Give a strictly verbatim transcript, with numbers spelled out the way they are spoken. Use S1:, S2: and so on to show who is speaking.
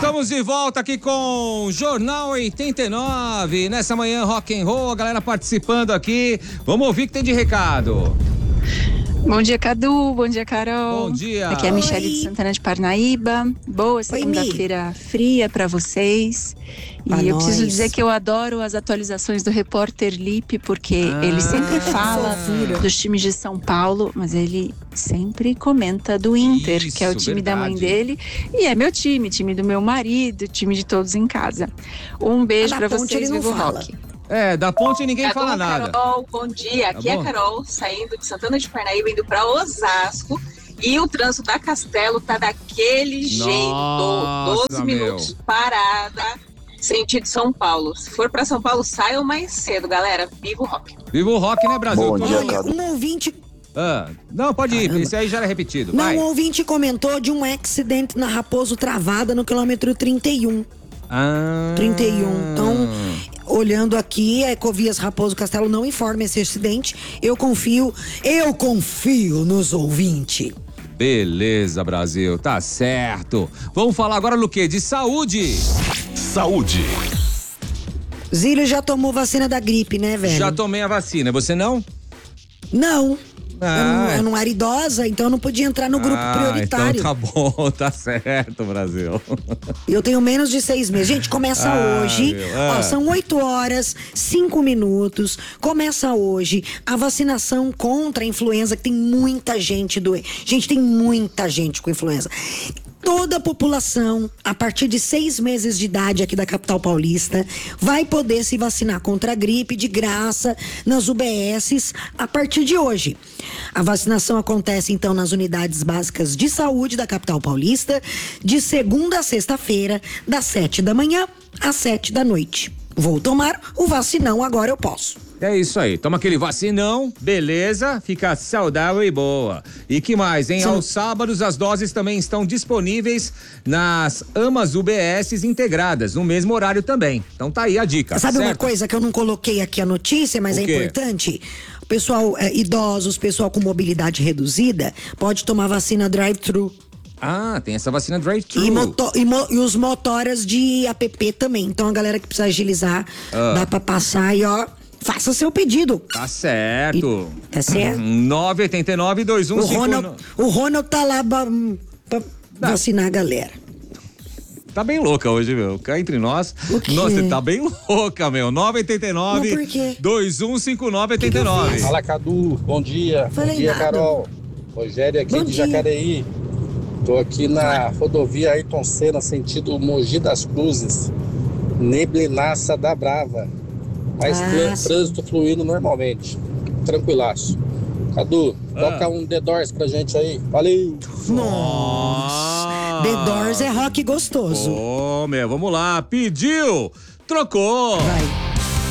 S1: Estamos de volta aqui com o Jornal oitenta e nove. Nessa manhã, rock and roll, a galera participando aqui. Vamos ouvir o que tem de recado.
S2: Bom dia, Cadu. Bom dia, Carol.
S1: Bom dia.
S2: Aqui é a Michele
S3: Oi.
S2: de Santana de Parnaíba. Boa segunda-feira fria pra vocês.
S3: Pra
S2: e eu
S3: nós.
S2: preciso dizer que eu adoro as atualizações do repórter Lipe, porque
S1: Ah,
S2: ele sempre fala
S3: fofura.
S2: dos times de São Paulo, mas ele sempre comenta do Inter,
S1: Isso,
S2: que é o time da mãe
S1: verdade.
S2: dele. E é meu time, time do meu marido, time de todos em casa. Um beijo
S3: Ah,
S2: pra
S3: da Ponte
S2: vocês,
S3: ele não
S2: Vivo
S3: fala.
S2: Rock.
S1: É, da ponte ninguém
S4: Cadu,
S1: fala nada.
S4: Carol, bom dia. Aqui
S1: Tá
S4: é
S1: bom?
S4: a Carol, saindo de Santana de Parnaíba, indo para Osasco. E o trânsito da Castelo tá daquele jeito.
S1: Nossa,
S4: doze
S1: meu.
S4: minutos parada, sentido São Paulo. Se for para São Paulo, saiam mais cedo, galera. Viva o rock.
S1: Viva o rock, né, Brasil?
S5: Bom
S1: Todo
S5: dia,
S1: mundo-
S5: Cadu.
S3: Um ouvinte,
S1: Ah, não, pode ir.
S3: Caramba.
S1: Esse aí já era repetido.
S3: não,
S1: Vai.
S3: um ouvinte comentou de um acidente na Raposo Travada no quilômetro trinta e um.
S1: Ah.
S3: trinta e um. Então, olhando aqui, a Ecovias Raposo Castelo não informa esse acidente. Eu confio, eu confio nos ouvintes.
S1: Beleza, Brasil. Tá certo. Vamos falar agora do quê? De saúde.
S5: Saúde.
S3: Zílio já tomou vacina da gripe, né, velho?
S1: Já tomei a vacina. Você não?
S3: Não.
S1: Ah.
S3: Eu, não eu não era idosa, então eu não podia entrar no grupo
S1: Ah,
S3: prioritário.
S1: então tá bom, tá certo, Brasil.
S3: Eu tenho menos de seis meses. Gente, começa
S1: Ah,
S3: hoje.
S1: meu,
S3: Ó,
S1: ah.
S3: são oito horas, cinco minutos. Começa hoje a vacinação contra a influenza, que tem muita gente doente. Gente, tem muita gente com influenza. Toda a população, a partir de seis meses de idade aqui da capital paulista, vai poder se vacinar contra a gripe de graça nas U B Ss a partir de hoje. A vacinação acontece, então, nas unidades básicas de saúde da capital paulista, de segunda a sexta-feira, das sete da manhã às sete da noite. Vou tomar o vacinão, agora eu posso.
S1: É isso aí, toma aquele vacinão, beleza, fica saudável e boa. E que mais, hein?
S3: Sim.
S1: Aos sábados as doses também estão disponíveis nas AMAs U B Ss integradas, no mesmo horário também. Então tá aí a dica,
S3: Sabe uma
S1: certo?
S3: coisa que eu não coloquei aqui a notícia, mas
S1: O
S3: é
S1: quê?
S3: importante? O pessoal é, idosos, pessoal com mobilidade reduzida, pode tomar vacina drive-thru.
S1: Ah, tem essa vacina drive-thru.
S3: E, moto- e mo- e os motoras de app também. Então a galera que precisa agilizar,
S1: Ah.
S3: dá pra passar e ó, faça seu pedido.
S1: Tá certo.
S3: Tá certo?
S1: nove oito nove, dois um
S3: O
S1: cinco
S3: Ronald,
S1: nove.
S3: o Ronald tá lá pra, pra
S1: Tá.
S3: vacinar a galera.
S1: Tá bem louca hoje, meu. Cá entre nós.
S3: O quê?
S1: Nossa, você tá bem louca, meu. nove oito nove,
S3: Mas por quê?
S1: dois um cinco nove
S3: Que que
S1: oito
S3: eu
S1: nove.
S3: fiz?
S6: Fala, Cadu, bom dia.
S3: Falei
S6: bom dia,
S3: nada.
S6: Carol. Rogério aqui
S3: Bom
S6: de
S3: dia.
S6: Jacareí. Tô aqui na rodovia Ayrton Senna, sentido Mogi das Cruzes. Neblinaça da Brava. Mas
S3: Ah,
S6: trâ-
S3: sim.
S6: trânsito fluindo normalmente. Tranquilaço. Cadu,
S1: Ah.
S6: toca um The Doors pra gente aí. Valeu!
S3: Nossa. The Doors é rock gostoso.
S1: Ô, meu, vamos lá. Pediu, trocou.
S3: Vai.